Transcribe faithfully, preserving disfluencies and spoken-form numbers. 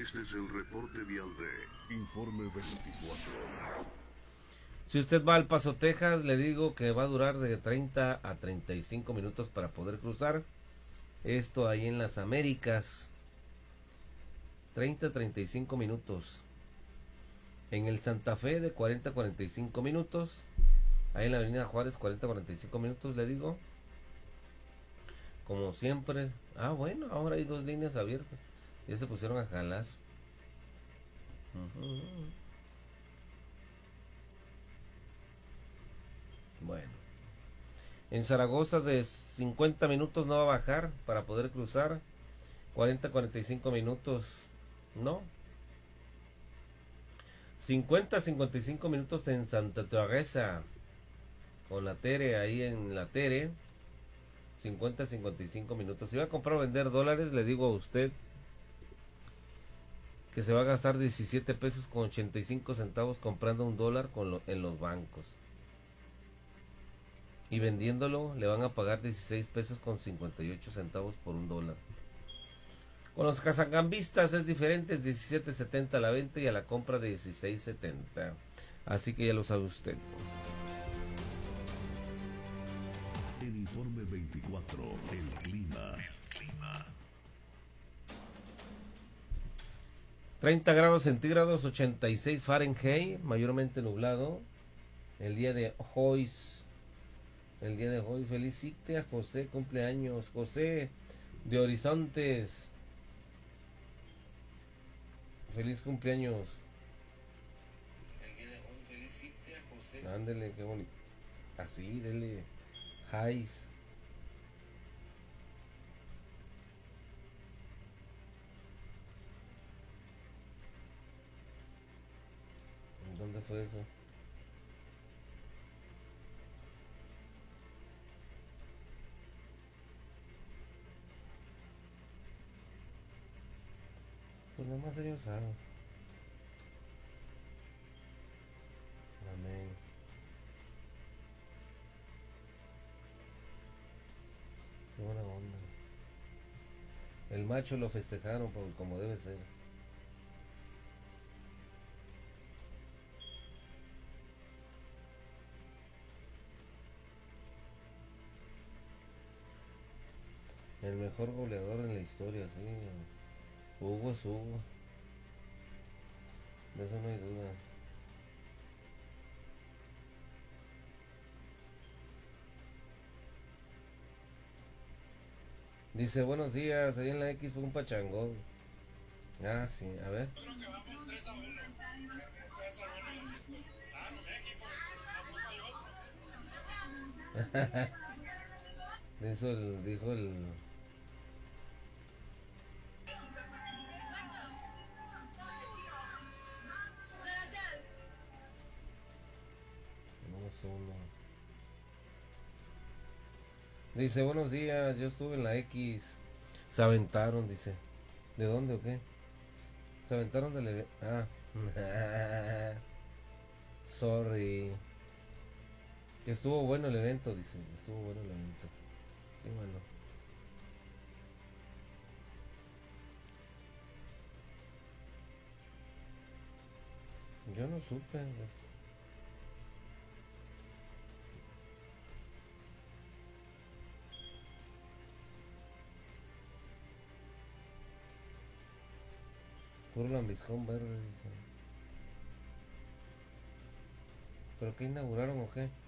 Este es el reporte vial de Informe veinticuatro. Si usted va al Paso, Texas, le digo que va a durar de treinta a treinta y cinco minutos para poder cruzar. Esto ahí en las Américas. treinta a treinta y cinco minutos. En el Santa Fe de cuarenta a cuarenta y cinco minutos. Ahí en la Avenida Juárez cuarenta a cuarenta y cinco minutos, le digo. Como siempre. Ah, bueno, ahora hay dos líneas abiertas. Ya se pusieron a jalar. Uh-huh. Bueno. En Zaragoza de cincuenta minutos no va a bajar para poder cruzar. cuarenta a cuarenta y cinco minutos. No. cincuenta a cincuenta y cinco minutos en Santa Teresa. Con la Tere, ahí en la Tere. cincuenta a cincuenta y cinco minutos. Si va a comprar o vender dólares, le digo a usted que se va a gastar diecisiete pesos con ochenta y cinco centavos comprando un dólar con lo, en los bancos. Y vendiéndolo le van a pagar dieciséis pesos con cincuenta y ocho centavos por un dólar. Con los casacambistas es diferente, es diecisiete setenta a la venta y a la compra de dieciséis setenta. Así que ya lo sabe usted. El Informe veinticuatro, el clima. El clima. treinta grados centígrados, ochenta y seis Fahrenheit, mayormente nublado. El día de hoy, el día de hoy, felicite a José, cumpleaños, José de Horizontes. Feliz cumpleaños. El día de hoy, felicite a José. Ándele, qué bonito. Así, dele. Highs. ¿Dónde fue eso? Pues nada más ellos saben. Amén. Qué buena onda. El macho lo festejaron por, como debe ser. El mejor goleador en la historia, sí. Hugo es Hugo. De eso no hay duda. Dice, buenos días, ahí en la X fue un pachangón. Ah, sí, a ver. dijo el, dijo el... Uno. Dice, buenos días, yo estuve en la X. Se aventaron, dice. ¿De dónde o qué? Se aventaron del evento. Ah. Sorry. Que estuvo bueno el evento, dice. Estuvo bueno el evento. Qué bueno. Yo no supe. Es... Puro lambiscón verde, dice. ¿Pero qué inauguraron o qué?